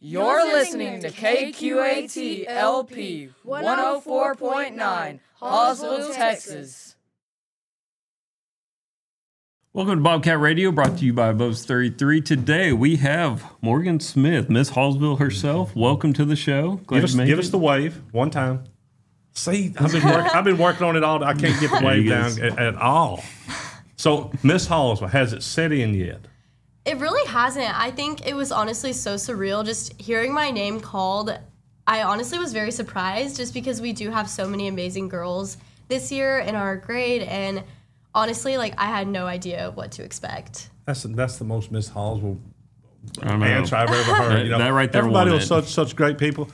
You're listening to KQAT LP 104.9, Hallsville, Texas. Welcome to Bobcat Radio, brought to you by Bubs 33. Today we have Morgan Smith, Miss Hallsville herself. Welcome to the show. Give us the wave one time. See, I've been working on it all. I can't get the wave down at all. So, Miss Hallsville, has it set in yet? It really hasn't. I think it was honestly so surreal just hearing my name called. I honestly was very surprised just because we do have so many amazing girls this year in our grade, and honestly, like, I had no idea what to expect. That's the most Miss Hallsville answer I've ever heard. That right there. Everybody was such great people.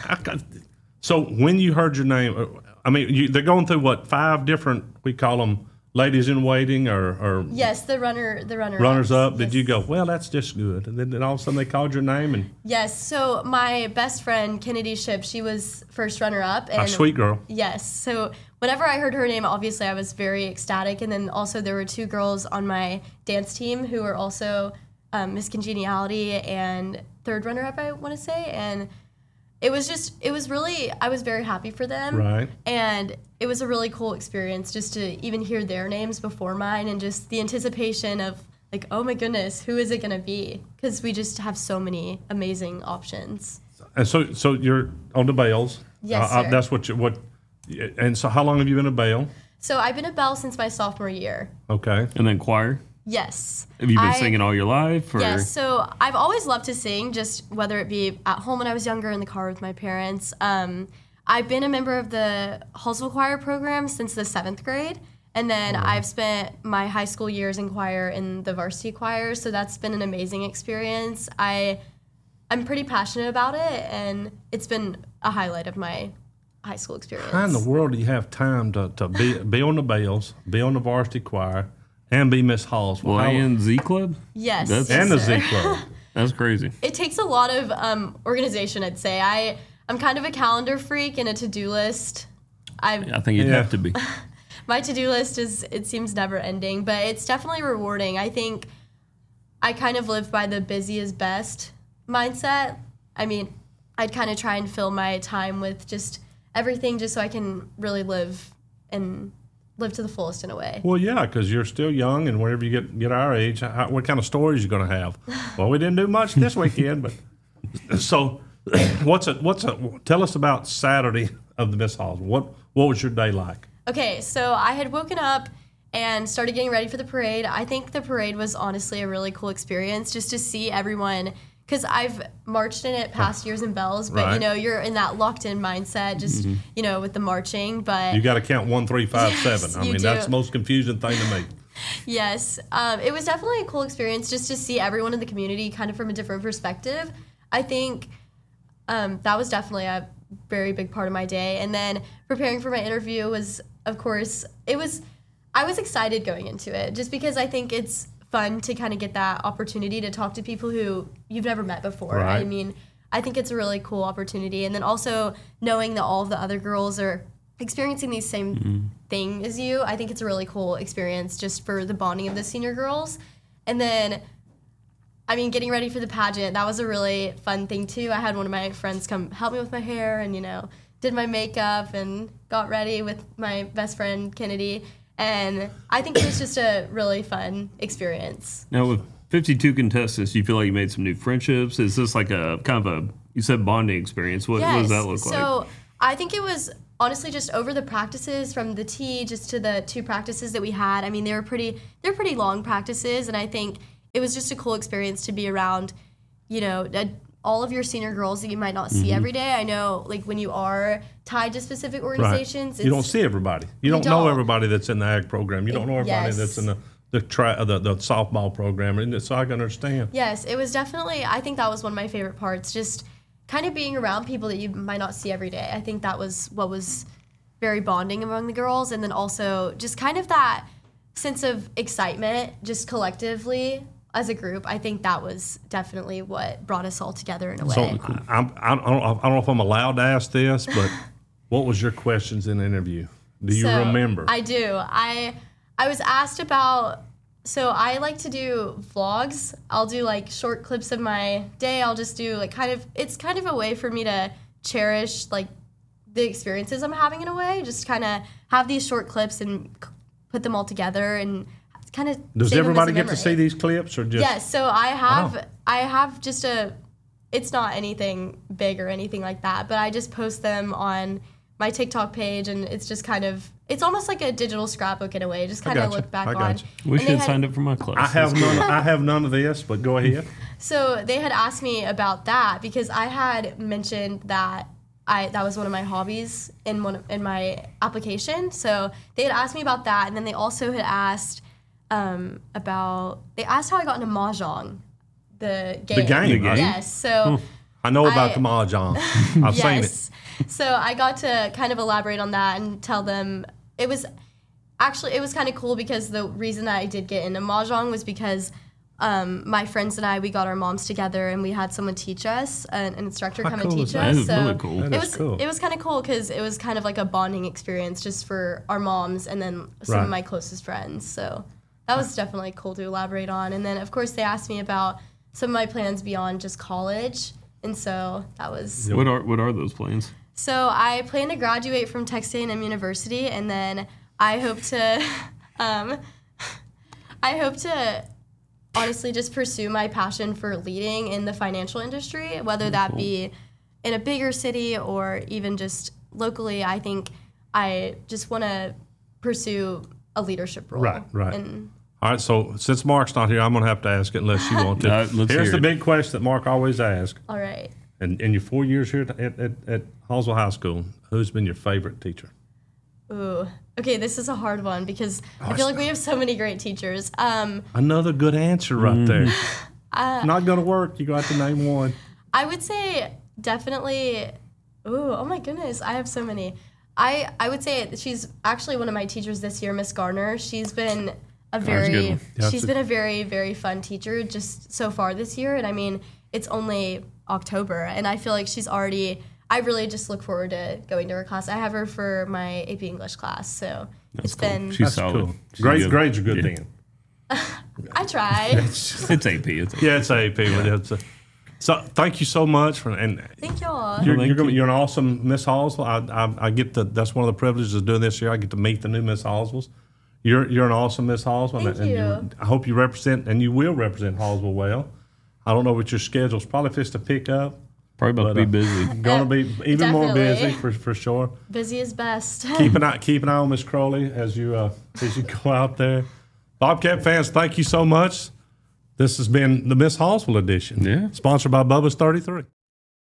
So when you heard your name, I mean, they're going through what, 5 different, we call them ladies in waiting, or yes, the runners up. Did you go, well, that's just good, and then all of a sudden they called your name? And yes, so my best friend Kennedy Ship, she was first runner up, and a sweet girl. Yes, so whenever I heard her name, obviously I was very ecstatic, and then also there were 2 girls on my dance team who were also Miss Congeniality and third runner up, I want to say, and I was very happy for them. Right. And it was a really cool experience just to even hear their names before mine, and just the anticipation of, like, oh my goodness, who is it going to be? Because we just have so many amazing options. And so you're on the Bales. Yes, sir. That's and so how long have you been a Bale? So I've been a Belle since my sophomore year. Okay. And then choir? Yes. Have you been singing all your life? Or? Yes, so I've always loved to sing, just whether it be at home when I was younger, in the car with my parents. I've been a member of the Hallsville Choir program since the 7th grade, and then I've spent my high school years in choir in the varsity choir, so that's been an amazing experience. I'm pretty passionate about it, and it's been a highlight of my high school experience. How in the world do you have time to be on the Bales, be on the varsity choir, and be Miss Hallsville? Well, and Z Club? Yes. And the Z Club. That's crazy. It takes a lot of organization, I'd say. I'm kind of a calendar freak and a to-do list. I think you'd have to be. My to-do list it seems never ending, but it's definitely rewarding. I think I kind of live by the busy is best mindset. I mean, I'd kind of try and fill my time with just everything just so I can really live to the fullest in a way. Well, yeah, because you're still young, and whenever you get our age, what kind of stories you going to have? Well, we didn't do much this weekend, but so tell us about Saturday of the Miss Halls. What was your day like? Okay, so I had woken up and started getting ready for the parade. I think the parade was honestly a really cool experience just to see everyone, because I've marched in it past years in Bells, but right. You're in that locked-in mindset, just with the marching. But you got to count 1, 3, 5, yes, 7. I mean, that's the most confusing thing to me. Yes, it was definitely a cool experience just to see everyone in the community kind of from a different perspective. I think that was definitely a very big part of my day. And then preparing for my interview was, of course, I was excited going into it just because I think it's fun to kind of get that opportunity to talk to people who you've never met before. Right. I mean, I think it's a really cool opportunity. And then also knowing that all of the other girls are experiencing the same thing as you, I think it's a really cool experience just for the bonding of the senior girls. And then, I mean, getting ready for the pageant, that was a really fun thing too. I had one of my friends come help me with my hair and, did my makeup and got ready with my best friend, Kennedy. And I think it was just a really fun experience. Now, with 52 contestants, do you feel like you made some new friendships? Is this like a kind of you said bonding experience? What does that look like? So I think it was honestly just over the practices from the tee just to the 2 practices that we had. I mean, they're pretty long practices, and I think it was just a cool experience to be around, all of your senior girls that you might not see every day. I know, like, when you are tied to specific organizations, right. You don't see everybody. You don't know everybody that's in the ag program. You don't know everybody that's in the softball program, and so I can understand. Yes, it was definitely. I think that was one of my favorite parts. Just kind of being around people that you might not see every day. I think that was what was very bonding among the girls, and then also just kind of that sense of excitement, just collectively. As a group, I think that was definitely what brought us all together in a way. So I don't know if I'm allowed to ask this, but what was your questions in the interview? Do you remember? I do. I was asked about So I like to do vlogs. I'll do like short clips of my day. I'll just do like it's kind of a way for me to cherish like the experiences I'm having in a way. Just kind of have these short clips and put them all together and kind of. Does everybody get to see these clips or just? Yes. So I have just it's not anything big or anything like that, but I just post them on my TikTok page, and it's just it's almost like a digital scrapbook in a way. Just kind of look back on. We should sign up for my class. I have none of this, but go ahead. So they had asked me about that because I had mentioned that that was one of my hobbies in my application. So they had asked me about that, and then they also had asked they asked how I got into Mahjong, the game. The game, right? Yes. So I know about the Mahjong. I've seen it. So I got to kind of elaborate on that and tell them it was kind of cool because the reason that I did get into Mahjong was because my friends and we got our moms together and we had someone teach us, an instructor come and teach us. That is so really cool. It was kind of cool because it was kind of like a bonding experience just for our moms and then some of my closest friends. So that was definitely cool to elaborate on. And then, of course, they asked me about some of my plans beyond just college. And so that was... What are those plans? So I plan to graduate from Texas A&M University, and then I hope to honestly just pursue my passion for leading in the financial industry, whether that be in a bigger city or even just locally. I think I just want to pursue a leadership role. Right. All right, so since Mark's not here, I'm going to have to ask it unless you want to. Here's the big question that Mark always asks. All right. And in your 4 years here at Hallsville High School, who's been your favorite teacher? Ooh. Okay, this is a hard one because I feel like we have so many great teachers. Another good answer right there. Not going to work. You got to name one. I would say definitely. Oh my goodness, I have so many. I would say she's actually one of my teachers this year, Miss Garner. She's been she's been a very, very fun teacher just so far this year. And I mean, it's only October, and I feel like I really just look forward to going to her class. I have her for my AP English class, so She's solid. Cool. Grades are good then. I try. It's AP. Yeah, it's AP. Yeah. So thank you so much thank y'all. You're an awesome Miss Hallsville. I get that's one of the privileges of doing this here. I get to meet the new Miss Hallsvilles. You're an awesome Miss Hallsville. Thank you. I hope you represent and you will represent Hallsville well. I don't know what your schedule's probably fits to pick up. Probably about to be busy. Going to be even more busy for sure. Busy is best. Keep an eye on Miss Crowley as you go out there. Bobcat fans, thank you so much. This has been the Miss Hallsville edition. Yeah. Sponsored by Bubba's 33.